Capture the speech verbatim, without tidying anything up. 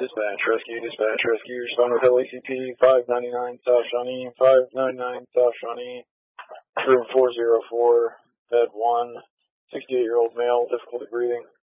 Dispatch, rescue, dispatch, rescue. Respond with L A C P five ninety-nine South Shawnee, five ninety-nine South Shawnee, room four oh four, bed one, sixty-eight-year-old male, difficulty breathing.